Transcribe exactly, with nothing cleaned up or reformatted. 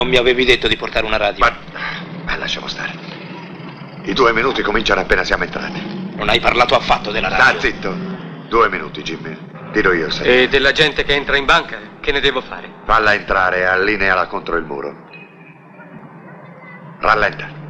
Non mi avevi detto di portare una radio. Ma... ma lasciamo stare. I due minuti cominciano appena siamo entrati. Non hai parlato affatto della radio. Sta zitto. Due minuti, Jimmy. Tiro io, sai. E della gente che entra in banca, che ne devo fare? Falla entrare e allineala contro il muro. Rallenta.